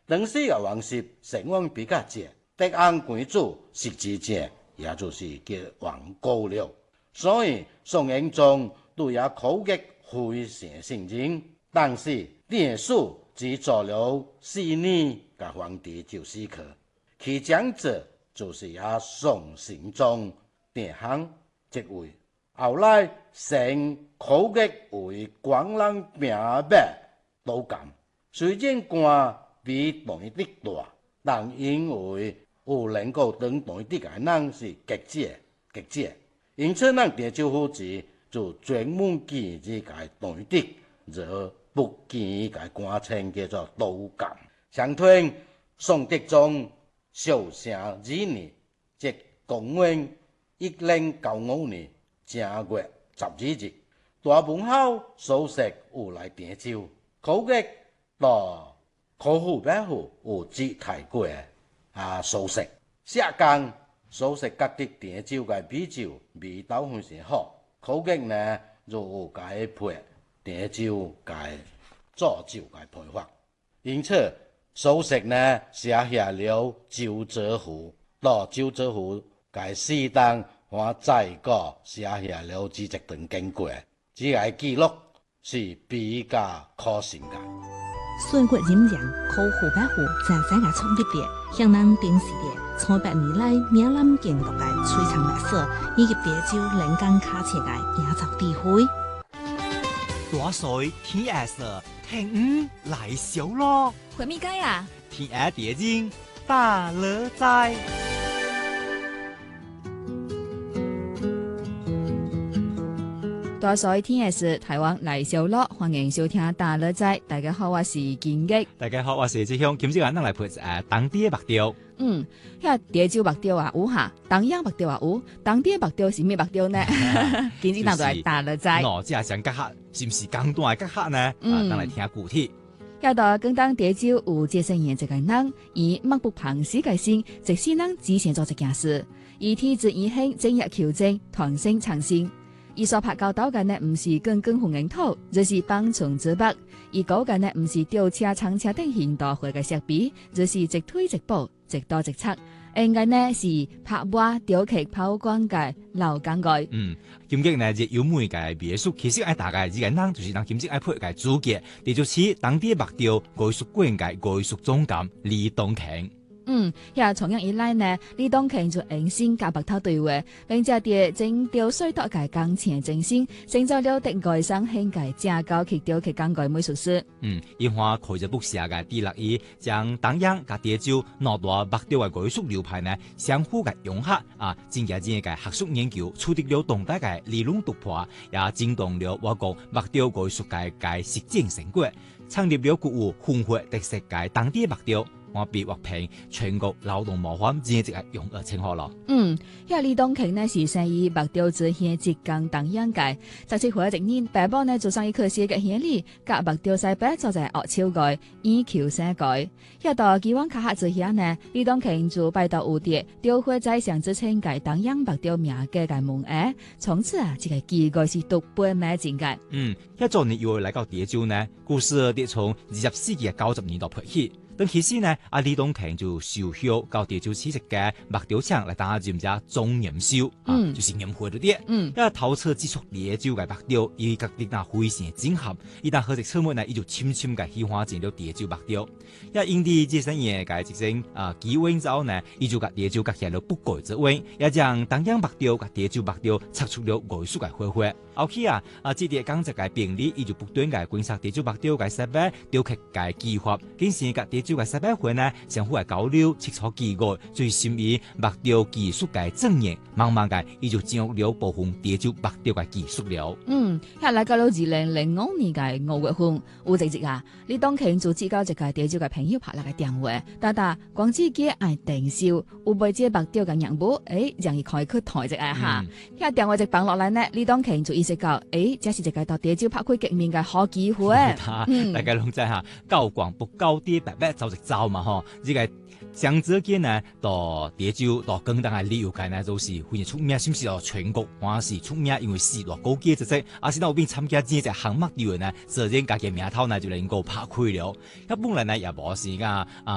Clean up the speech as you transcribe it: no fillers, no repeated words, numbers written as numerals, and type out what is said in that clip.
當時嘅王室成員比較少，德安貴族實際上也就是叫王高了，所以宋英宗對也考擊非常信任。但是典書只做了4年嘅皇帝就是佢，其長者就是也宋神宗典行即位，後來升考擊為廣蘭兵馬都監，雖然官比唐帝大，但因為有能夠當唐帝嘅人是極少，因此咱德州府治就專門記這個唐帝，就不記個官稱叫做都監。相傳宋德宗壽成2年，即公元1095年正月12日，大文后蘇軾有來德州，考擊到考府伯父有接待過蘇軾。下江蘇軾覺得德州嘅啤酒味道非常好，考擊呢就有解配德州嘅造酒嘅配方，因此蘇軾呢寫下了酒則賦，到酒則賦嘅適當我再個寫下了這一段經過，這個記錄是比較可信嘅。 孫國飲糧考湖北湖正正嘅創立的，向人定時的300年來閩南建國嘅璀璨歷史，以及德州人工卡車嘅營造智慧。 大水天黑色，天來小咯。 回咪街啊？ 天黑碟經大樂在。 大水天黑是台灣來小樂，歡迎收聽大樂在。大家好，我是金吉。 大家好，我是志雄。今朝咱來配當地嘅目標。 遐德州目標啊有哈，東陽目標啊有，當地目標是咩目標呢？今日咱就來大樂在。 這係上隔閡，是唔是簡單嘅隔閡呢？咱來聽具體。 遐度廣東德州有接生員一個人，以漠不旁視嘅心，即使人之前做一件事，以體質異性精益求精，團身創新。伊所拍教導嘅呢，唔是更混凝土，就是幫從之北。伊講嘅呢，唔是吊車、長車等現代化嘅設備，就是一推一補、一刀一插。應該呢是拍瓦、雕刻、拋光嘅老工具。 今日呢，有每個藝術，其實愛大概呢個人就是人今日愛配個主角，這就是當地目標藝術館嘅藝術總監李東慶。 遐從樣以來呢，李東慶就用心甲白頭對話，並且啲精雕細琢嘅工錢精心，成就了德外省興嘅正高級雕刻工具美術師。 因話開咗部寫嘅第6頁，將東陽甲德州兩大目雕嘅藝術流派呢，相互嘅融合真嘅學術研究，取得了重大嘅理論突破，也震動了我國目雕藝術界嘅實踐成果，創立了具有豐富特色嘅當地目雕。我被獲評全國勞動模範戰績嘅榮譽稱號咯。 遐李東慶呢是生於目雕之鄉浙江東陽界，17歲一年，爸爸呢做生意科學嘅鄉里，甲目雕師伯做在學手藝，以求生計。遐到基往卡下之鄉呢，李東慶就拜到有啲雕花在上之稱嘅東陽目雕名嘅嘅門額，從此這個機會是獨步美境嘅。 遐早年又來到德州呢，故事得從20世紀嘅90年代拍起。等其時呢，李東慶就受邀到德州市一個目雕廠來擔任者總驗收，就是驗貨嗰啲。因為頭次接觸德州嘅目雕，伊覺得那非常整合。一旦合作出門呢，伊就深深嘅喜歡上了德州目雕。因為因地接生嘢嘅一種機緣之後呢，伊就甲德州結下了不軌之緣，也將東陽目雕甲德州目雕擦出了藝術嘅火花。後期這啲工作嘅便利，伊就不斷嘅觀察德州目雕嘅設備、雕刻嘅技法，竟是甲德州嘅設備會呢相互嘅交流、切磋技藝，最深於目雕技術嘅證言，慢慢嘅伊就掌握了部分德州目雕嘅技術了。 遐來到了2005年嘅5月份，有一日李東慶就接到一個德州嘅朋友拍來嘅電話，大光自己愛電銷，有買這目雕嘅業務，讓伊可以去談一下哈。遐電話一放落來呢，李東慶就意識到，這是一個到德州拍開革命嘅好機會。 大家攏知哈，高廣不高低，白白走一走嘛吼，這個江浙間呢，到德州到廣東嘅旅遊界呢，都是非常出名，甚至到全國還是出名，因為是偌高級之職，而是到邊參加這隻項目啲人呢，自然家己名頭呢就能夠拍開了。一般人呢也無是噶